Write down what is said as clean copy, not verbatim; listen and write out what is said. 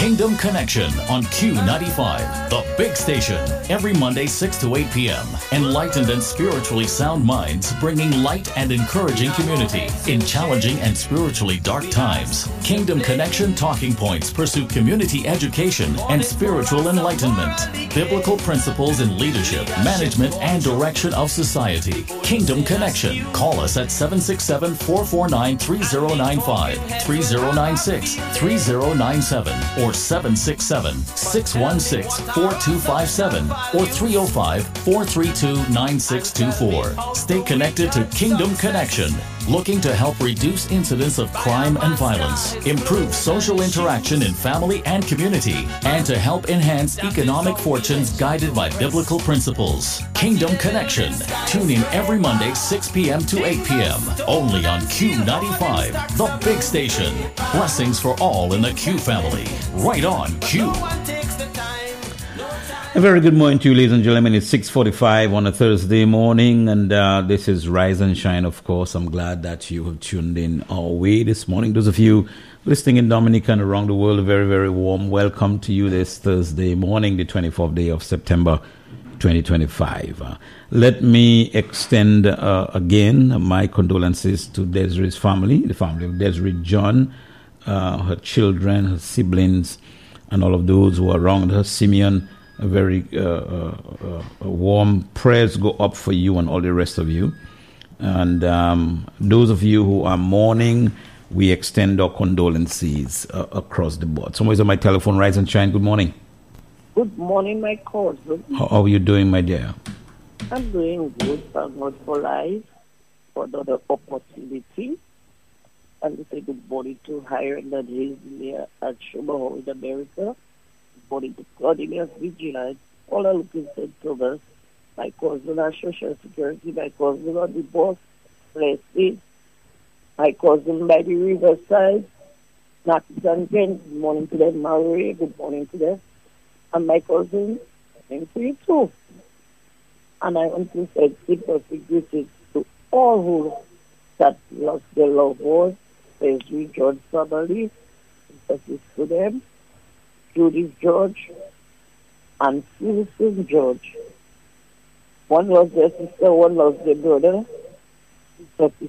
Kingdom Connection on Q95, the big station, every Monday 6 to 8 p.m. Enlightened and spiritually sound minds bringing light and encouraging community in challenging and spiritually dark times. Kingdom Connection talking points pursue community education and spiritual enlightenment, biblical principles in leadership, management, and direction of society. Kingdom Connection. Call us at 767-449-3095, 3096, 3097, or 767-616-4257, or 305-432-9624. Stay connected to Kingdom Connection, looking to help reduce incidents of crime and violence, improve social interaction in family and community, and to help enhance economic fortunes guided by biblical principles. Kingdom Connection. Tune in every Monday 6 p.m. to 8 p.m. only on Q95, the big station. Blessings for all in the Q family. Right on Q. A very good morning to you, ladies and gentlemen. It's 6:45 on a Thursday morning, and this is Rise and Shine, of course. I'm glad that you have tuned in our way this morning. Those of you listening in Dominica and around the world, a very, very warm welcome to you this Thursday morning, the 24th day of September 2025. Let me extend again my condolences to Desiree's family, the family of Desiree John, her children, her siblings, and all of those who are around her. Simeon, a very warm prayers go up for you and all the rest of you. And those of you who are mourning, we extend our condolences across the board. Somebody's on my telephone. Rise and Shine. Good morning. Good morning, my cousin. How are you doing, my dear? I'm doing good. Thank God for life, for the opportunity. And to say good morning to higher than his near at Schumacher in America. Good morning to Claudius Vigilance. All are looking Thomas. My cousin at Social Security. My cousin on the boss. Leslie. My cousin by the riverside. Natis and Kent. Good morning to them. Marie. Good morning to them. And my cousin, thank you too. And I want to say sympathy greetings to all who that lost their loved ones. There's George family, sympathy to them, Judith George, and Susan George. One lost their sister, one lost their brother. Sympathy